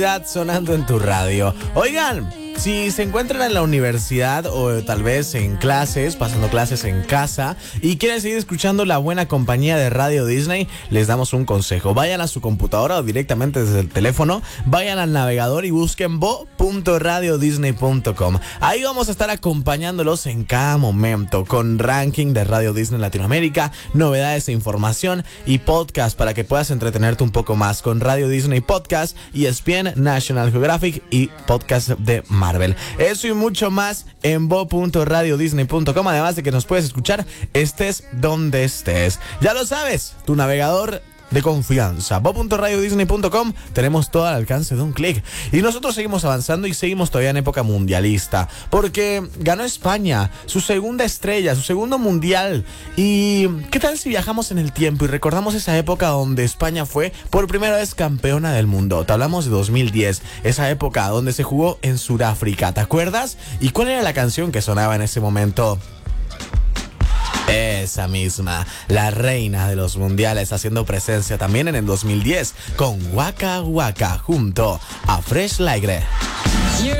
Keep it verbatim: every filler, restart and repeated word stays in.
Sonando en tu radio. Oigan, si se encuentran en la universidad o tal vez en clases, pasando clases en casa y quieren seguir escuchando la buena compañía de Radio Disney, les damos un consejo. Vayan a su computadora o directamente desde el teléfono, vayan al navegador y busquen bo punto radio disney punto com. Ahí vamos a estar acompañándolos en cada momento con ranking de Radio Disney Latinoamérica, novedades e información y podcast para que puedas entretenerte un poco más con Radio Disney Podcast, E S P N, National Geographic y podcast de Marvel. Eso y mucho más en bo punto radio disney punto com, además de que nos puedes escuchar estés donde estés. Ya lo sabes, tu navegador de confianza, bo punto radio disney punto com, tenemos todo al alcance de un clic. Y nosotros seguimos avanzando y seguimos todavía en época mundialista, porque ganó España su segunda estrella, su segundo mundial. Y ¿qué tal si viajamos en el tiempo y recordamos esa época donde España fue por primera vez campeona del mundo? Te hablamos de dos mil diez, esa época donde se jugó en Sudáfrica, ¿te acuerdas? ¿Y cuál era la canción que sonaba en ese momento? Esa misma, la reina de los mundiales, haciendo presencia también en el dos mil diez con Waka Waka junto a Fresh Ligre.